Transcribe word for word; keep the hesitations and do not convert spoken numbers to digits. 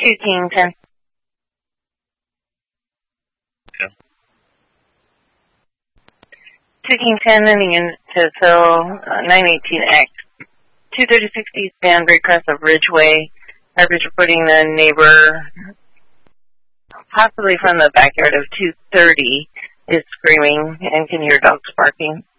two Team ten. Okay. two Team ten in the unit to fill uh, nine eighteen X. two thirty-six East Danbury, crest of Ridgeway. Harbor's reporting the neighbor, possibly from the backyard of two thirty, is screaming and can hear dogs barking.